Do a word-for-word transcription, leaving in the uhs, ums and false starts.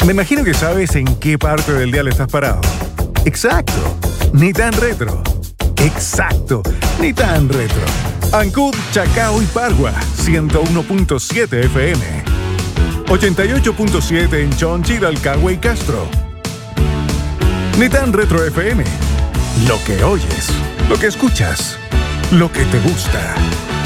Me imagino que sabes en qué parte del dial estás parado. Exacto. Ni tan retro. Exacto. Ni tan retro. Ancud, Chacao y Pargua, ciento uno punto siete F M. ochenta y ocho punto siete en Chonchi, Rancagua y Castro. Ni tan retro F M. Lo que oyes, lo que escuchas, lo que te gusta.